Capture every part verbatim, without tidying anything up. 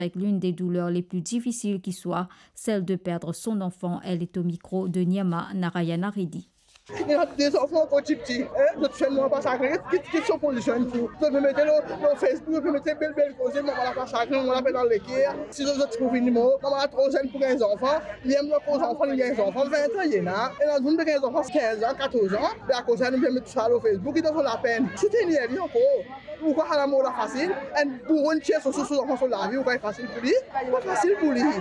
avec l'une des douleurs les plus difficiles qui soit, celle de perdre son enfant. Elle est au micro de Nyama Narayana Reddy. Il y a des enfants encore petits petits. Je fais moi pas sacré. Qui sont position pour. Je peux mettre dans Facebook, je peux mettre belle belle cause. Maman la pas sacré, on l'appelle dans l'équerre. Si je trouve une mot, maman la trop jeune pour les enfants. Il aime le cause enfants, il y a des enfants vingt ans, il y en a. Et dans une de quinze enfants, quinze ans, quatorze ans. Et à cause de ça, nous mettre ça sur Facebook, ils donnent la peine. Soutenir lui encore. Pourquoi à la mort la facile? Et pour une chaise sur ce enfant sur la vie, pourquoi est facile pour lui? Pas facile pour lui.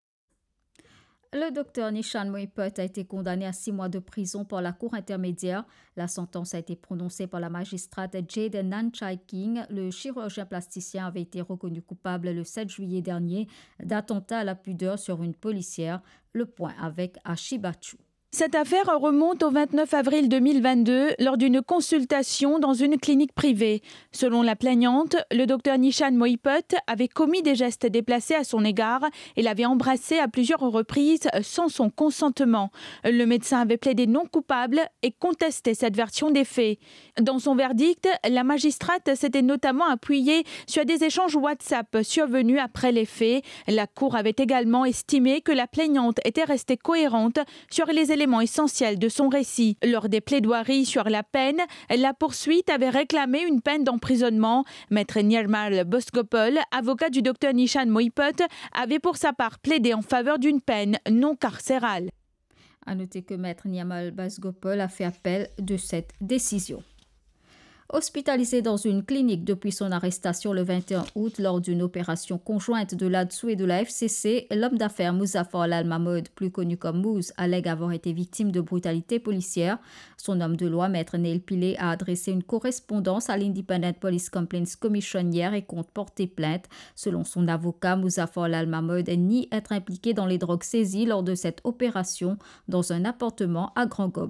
Le docteur Nishan Moiput a été condamné à six mois de prison par la Cour intermédiaire. La sentence a été prononcée par la magistrate Jade Nanchai King. Le chirurgien plasticien avait été reconnu coupable le sept juillet dernier d'attentat à la pudeur sur une policière. Le point avec Ashibachu. Cette affaire remonte au vingt-neuf avril deux mille vingt-deux lors d'une consultation dans une clinique privée. Selon la plaignante, le docteur Nishan Moiput avait commis des gestes déplacés à son égard et l'avait embrassé à plusieurs reprises sans son consentement. Le médecin avait plaidé non coupable et contesté cette version des faits. Dans son verdict, la magistrate s'était notamment appuyée sur des échanges WhatsApp survenus après les faits. La Cour avait également estimé que la plaignante était restée cohérente sur les éléments essentiel de son récit. Lors des plaidoiries sur la peine, la poursuite avait réclamé une peine d'emprisonnement. Maître Nirmal Bosgopol, avocat du docteur Nishan Moiput, avait pour sa part plaidé en faveur d'une peine non carcérale. À noter que Maître Nirmal Bosgopol a fait appel de cette décision. Hospitalisé dans une clinique depuis son arrestation le vingt et un août lors d'une opération conjointe de l'A D S O U et de la F C C, l'homme d'affaires Muzaffar Lal Mahmoud, plus connu comme Mouz, allègue avoir été victime de brutalité policière. Son homme de loi, Maître Neil Pillay, a adressé une correspondance à l'Independent Police Complaints Commission hier et compte porter plainte. Selon son avocat, Muzaffar Lal Mahmoud nie être impliqué dans les drogues saisies lors de cette opération dans un appartement à Grand Gobe.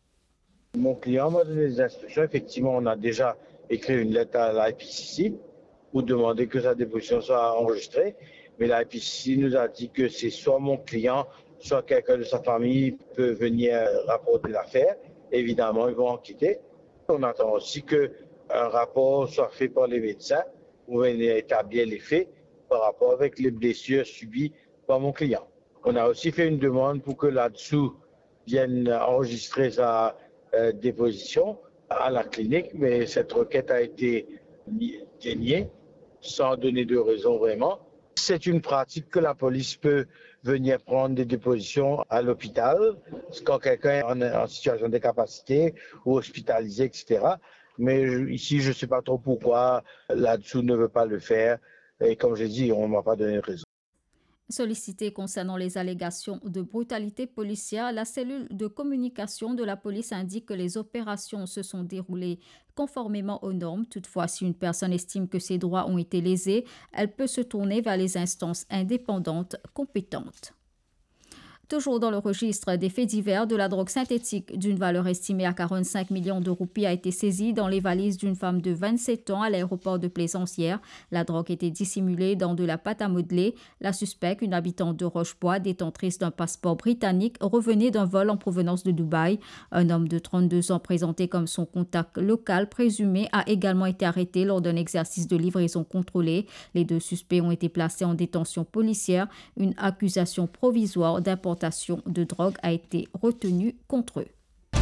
Mon client m'a donné des instructions. Effectivement, on a déjà écrit une lettre à l'I P C C pour demander que sa déposition soit enregistrée. Mais l'I P C C nous a dit que c'est soit mon client, soit quelqu'un de sa famille peut venir rapporter l'affaire. Évidemment, ils vont enquêter. On attend aussi qu'un rapport soit fait par les médecins pour venir établir les faits par rapport avec les blessures subies par mon client. On a aussi fait une demande pour que l'A D S O U vienne enregistrer sa Euh, déposition à la clinique, mais cette requête a été déniée sans donner de raison vraiment. C'est une pratique que la police peut venir prendre des dépositions à l'hôpital quand quelqu'un est en, en situation d'incapacité ou hospitalisé, et cetera. Mais je, ici, je ne sais pas trop pourquoi l'A D S O U ne veut pas le faire. Et comme j'ai dit, on ne m'a pas donné de raison. Sollicité concernant les allégations de brutalité policière, la cellule de communication de la police indique que les opérations se sont déroulées conformément aux normes. Toutefois, si une personne estime que ses droits ont été lésés, elle peut se tourner vers les instances indépendantes compétentes. Toujours dans le registre des faits divers, de la drogue synthétique d'une valeur estimée à quarante-cinq millions de roupies a été saisie dans les valises d'une femme de vingt-sept ans à l'aéroport de Plaisance hier. La drogue était dissimulée dans de la pâte à modeler. La suspecte, une habitante de Rochebois, détentrice d'un passeport britannique, revenait d'un vol en provenance de Dubaï. Un homme de trente-deux ans présenté comme son contact local présumé a également été arrêté lors d'un exercice de livraison contrôlée. Les deux suspects ont été placés en détention policière. Une accusation provisoire d'importation de drogue a été retenue contre eux.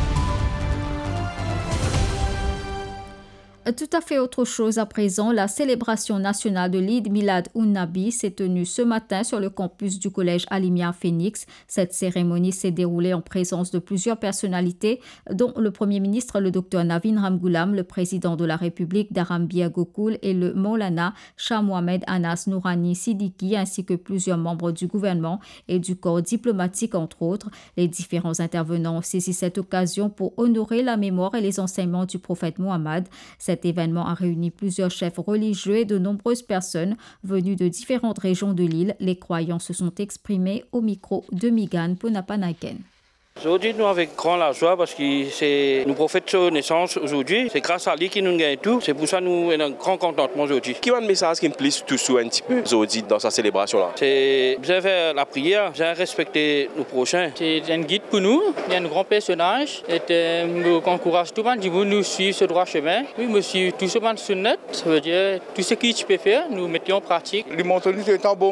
Tout à fait autre chose à présent, la célébration nationale de l'Eid Milad un-Nabi s'est tenue ce matin sur le campus du collège Alimia à Phoenix. Cette cérémonie s'est déroulée en présence de plusieurs personnalités, dont le Premier ministre, le docteur Navin Ramgoolam, le président de la République d'Arambia Gokul et le Maulana Shah Mohamed Anas Nourani Siddiqui, ainsi que plusieurs membres du gouvernement et du corps diplomatique, entre autres. Les différents intervenants ont saisi cette occasion pour honorer la mémoire et les enseignements du prophète Mohammed. Cet événement a réuni plusieurs chefs religieux et de nombreuses personnes venues de différentes régions de l'île. Les croyants se sont exprimés au micro de Migan Ponapanaken. Aujourd'hui, nous avec grand la joie parce que c'est nous prophète de naissance aujourd'hui. C'est grâce à lui qui nous gagne tout. C'est pour ça que nous avons un grand contentement aujourd'hui. Quel est le message qui me plaît tout un petit peu aujourd'hui dans sa célébration là? C'est bien faire la prière, bien respecter nos prochains. C'est un guide pour nous, il y a un grand personnage. Et nous encourage tout le monde qui veut nous suivre ce droit chemin. Oui, nous suivons tout ce monde sur net. Ça veut dire tout ce que tu peux faire, nous mettons en pratique. Les mentalités est un bon